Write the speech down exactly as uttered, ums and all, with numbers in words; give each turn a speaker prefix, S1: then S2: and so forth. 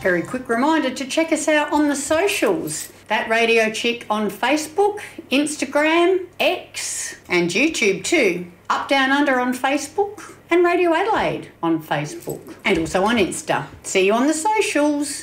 S1: Very quick reminder to check us out on the socials. That Radio Chick on Facebook, Instagram, X and YouTube too. Up Down Under on Facebook and Radio Adelaide on Facebook and also on Insta. See you on the socials.